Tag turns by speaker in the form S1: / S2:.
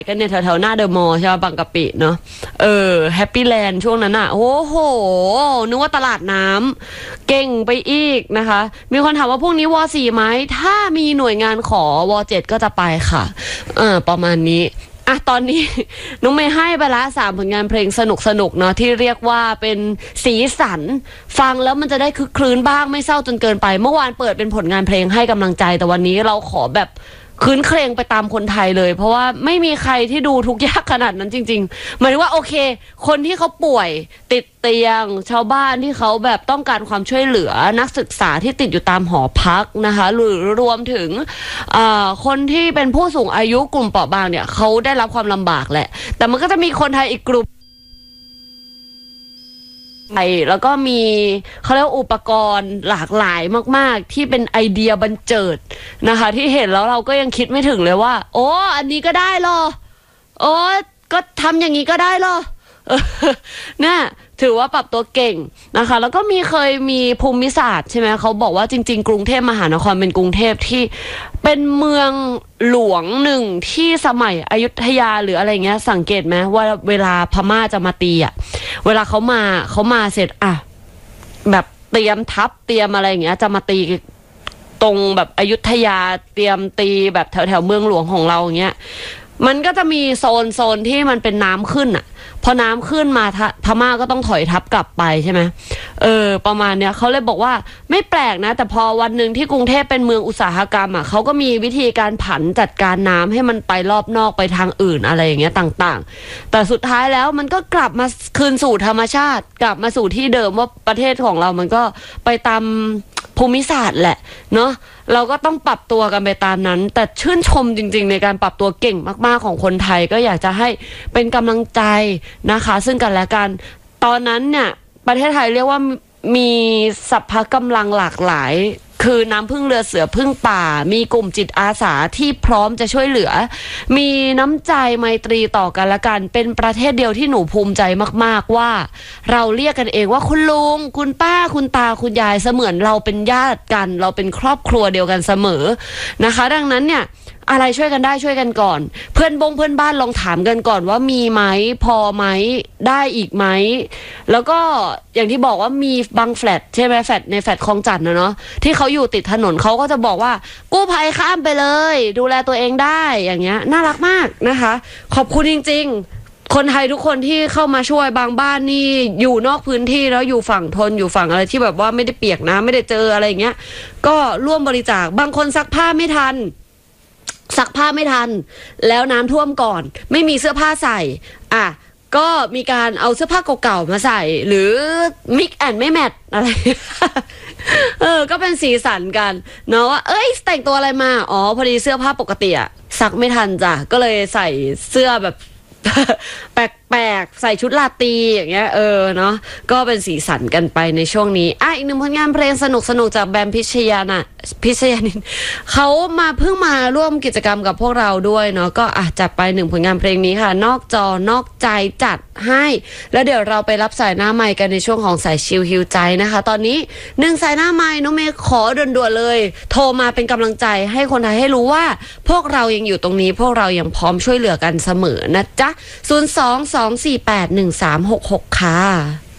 S1: กันเนี่ยแถวๆหน้าเดอะมอลล์ใช่ไหมบางกะปิเนาะแฮปปี้แลนด์ช่วงนั้นอ่ะโอ้โหนึกว่าตลาดน้ำเก่งไปอีกนะคะมีคนถามว่าพรุ่งนี้ว.4 ไหมถ้ามีหน่วยงานขอว.7 ก็จะไปค่ะประมาณนี้อ่ะตอนนี้น้องเมย์ให้ไปละ3 ผลงานเพลงสนุกเนาะที่เรียกว่าเป็นสีสันฟังแล้วมันจะได้คึกครื้นบ้างไม่เศร้าจนเกินไปเมื่อวานเปิดเป็นผลงานเพลงให้กำลังใจแต่วันนี้เราขอแบบคืนเครงไปตามคนไทยเลยเพราะว่าไม่มีใครที่ดูทุกข์ยากขนาดนั้นจริงๆหมายถึงว่าโอเคคนที่เขาป่วยติดเตียงชาวบ้านที่เขาแบบต้องการความช่วยเหลือนักศึกษาที่ติดอยู่ตามหอพักนะคะหรือรวมถึงคนที่เป็นผู้สูงอายุกลุ่มเปราะบางเนี่ยเขาได้รับความลำบากแหละแต่มันก็จะมีคนไทยอีกกลุ่มแล้วก็มีเขาเรียกอุปกรณ์หลากหลายมากๆที่เป็นไอเดียบันเจิดนะคะที่เห็นแล้วเราก็ยังคิดไม่ถึงเลยว่าโอ้อันนี้ก็ได้หรอโอ้ก็ทำอย่างนี้ก็ได้หรอเนี่ยถือว่าปรับตัวเก่งนะคะแล้วก็เคยมีภูมิศาสตร์ใช่ไหมเขาบอกว่าจริงๆกรุงเทพมหานครเป็นกรุงเทพที่เป็นเมืองหลวงหนึ่งที่สมัยอยุธยาหรืออะไรเงี้ยสังเกตไหมว่าเวลาพม่าจะมาตีอ่ะเวลาเขามาเสร็จอ่ะแบบเตรียมทัพเตรียมอะไรอย่างเงี้ยจะมาตีตรงแบบอยุธยาเตรียมตีแบบแถวเมืองหลวงของเราอย่างเงี้ยมันก็จะมีโซนที่มันเป็นน้ำขึ้นอ่ะพอน้ำขึ้นมาพม่าก็ต้องถอยทัพกลับไปใช่ไหมประมาณเนี้ยเขาเลยบอกว่าไม่แปลกนะแต่พอวันหนึ่งที่กรุงเทพเป็นเมืองอุตสาหกรรมอ่ะเขาก็มีวิธีการผันจัดการน้ำให้มันไปรอบนอกไปทางอื่นอะไรอย่างเงี้ยต่างๆแต่สุดท้ายแล้วมันก็กลับมาคืนสู่ธรรมชาติกลับมาสู่ที่เดิมว่าประเทศของเรามันก็ไปตามภูมิศาสตร์แหละเนาะเราก็ต้องปรับตัวกันไปตามนั้นแต่ชื่นชมจริงๆในการปรับตัวเก่งมากๆของคนไทยก็อยากจะให้เป็นกำลังใจนะคะซึ่งกันและกันตอนนั้นเนี่ยประเทศไทยเรียกว่ามีสรรพกำลังหลากหลายคือน้ำพึ่งเรือเสือพึ่งป่ามีกลุ่มจิตอาสาที่พร้อมจะช่วยเหลือมีน้ำใจไมตรีต่อกันและกันเป็นประเทศเดียวที่หนูภูมิใจมากๆว่าเราเรียกกันเองว่าคุณลุงคุณป้าคุณตาคุณยายเสมือนเราเป็นญาติกันเราเป็นครอบครัวเดียวกันเสมอนะคะดังนั้นเนี่ยอะไรช่วยกันได้ช่วยกันก่อนเพื่อนบ้านลองถามกันก่อนว่ามีไหมพอไหมได้อีกไหมแล้วก็อย่างที่บอกว่ามีบางแฟลตใช่ไหมแฟลตในแฟลตคลองจันทน์นะเนาะที่เขาอยู่ติดถนนเขาก็จะบอกว่ากู้ภัยข้ามไปเลยดูแลตัวเองได้อย่างเงี้ยน่ารักมากนะคะขอบคุณจริงๆคนไทยทุกคนที่เข้ามาช่วยบางบ้านนี่อยู่นอกพื้นที่แล้วอยู่ฝั่งทนอยู่ฝั่งอะไรที่แบบว่าไม่ได้เปียกน้ำไม่ได้เจออะไรอย่างเงี้ยก็ร่วมบริจาคบางคนซักผ้าไม่ทันแล้วน้ำท่วมก่อนไม่มีเสื้อผ้าใส่ก็มีการเอาเสื้อผ้าเก่าๆมาใส่หรือมิกแอนไม่แมทอะไร ก็เป็นสีสันกันเนาะว่าแต่งตัวอะไรมาพอดีเสื้อผ้าปกติอะซักไม่ทันจ้ะก็เลยใส่เสื้อแบบ แปลกๆใส่ชุดลาตรีอย่างเงี้ยเนาะก็เป็นสีสันกันไปในช่วงนี้อีกหนึ่งผลงานเพลงสนุกจากแบมพิชยานินเขาเพิ่งมาร่วมกิจกรรมกับพวกเราด้วยเนาะก็จัดไป1 ผลงานเพลงนี้ค่ะนอกจอนอกใจจัดให้แล้วเดี๋ยวเราไปรับสายหน้าไมค์กันในช่วงของสายชิลฮิวใจนะคะตอนนี้1 สายหน้าไมค์น้องเมย์ขอด่วนๆเลยโทรมาเป็นกำลังใจให้คนไทยให้รู้ว่าพวกเรายังอยู่ตรงนี้พวกเรายังพร้อมช่วยเหลือกันเสมอนะจ๊ะ022481366ค่ะ